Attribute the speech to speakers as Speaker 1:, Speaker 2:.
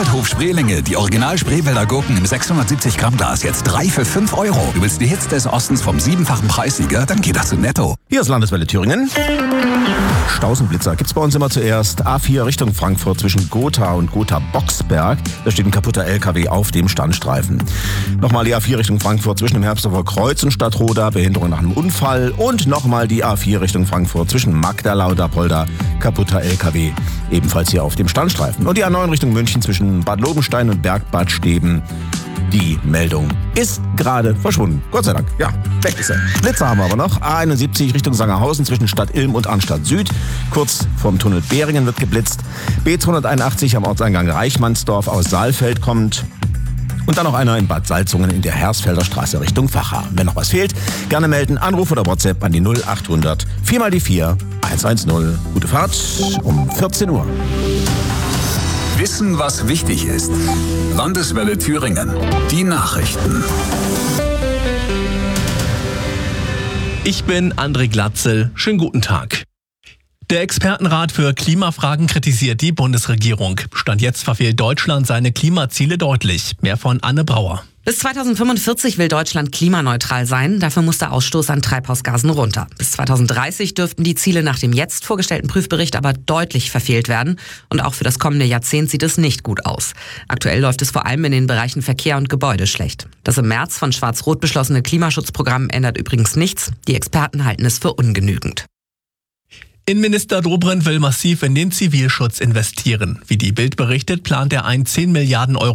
Speaker 1: Spreewaldhof Spreelinge, die Original Spreewälder Gurken im 670 Gramm Glas, jetzt 3 für 5 Euro. Du willst die Hits des Ostens vom 7-fachen Preissieger? Dann geht das zu Netto.
Speaker 2: Hier ist Landeswelle Thüringen. Stausenblitzer gibt's bei uns immer zuerst. A4 Richtung Frankfurt zwischen Gotha und Gotha-Boxberg. Da steht ein kaputter LKW auf dem Standstreifen. Nochmal die A4 Richtung Frankfurt zwischen dem Herbstdorfer Kreuz und Stadtroda. Behinderung nach einem Unfall. Und nochmal die A4 Richtung Frankfurt zwischen Magdala und Apolda. Kaputter LKW. Ebenfalls hier auf dem Standstreifen. Und die A9 Richtung München zwischen Bad Lobenstein und Bergbad Steben. Die Meldung ist gerade verschwunden. Gott sei Dank. Ja, weg ist er. Blitzer haben wir aber noch. A71 Richtung Sangerhausen zwischen Stadt Ilm und Arnstadt Süd. Kurz vorm Tunnel Beringen wird geblitzt. B281 am Ortseingang Reichmannsdorf aus Saalfeld kommt. Und dann noch einer in Bad Salzungen in der Hersfelder Straße Richtung Vacha. Wenn noch was fehlt, gerne melden. Anruf oder WhatsApp an die 0800 4 mal die 4 110. Gute Fahrt um 14 Uhr.
Speaker 1: Wissen, was wichtig ist. Landeswelle Thüringen. Die Nachrichten.
Speaker 3: Ich bin André Glatzel. Schönen guten Tag. Der Expertenrat für Klimafragen kritisiert die Bundesregierung. Stand jetzt verfehlt Deutschland seine Klimaziele deutlich. Mehr von Anne Brauer.
Speaker 4: Bis 2045 will Deutschland klimaneutral sein. Dafür muss der Ausstoß an Treibhausgasen runter. Bis 2030 dürften die Ziele nach dem jetzt vorgestellten Prüfbericht aber deutlich verfehlt werden. Und auch für das kommende Jahrzehnt sieht es nicht gut aus. Aktuell läuft es vor allem in den Bereichen Verkehr und Gebäude schlecht. Das im März von Schwarz-Rot beschlossene Klimaschutzprogramm ändert übrigens nichts. Die Experten halten es für ungenügend.
Speaker 3: Innenminister Dobrindt will massiv in den Zivilschutz investieren. Wie die Bild berichtet, plant er ein 10 Milliarden Euro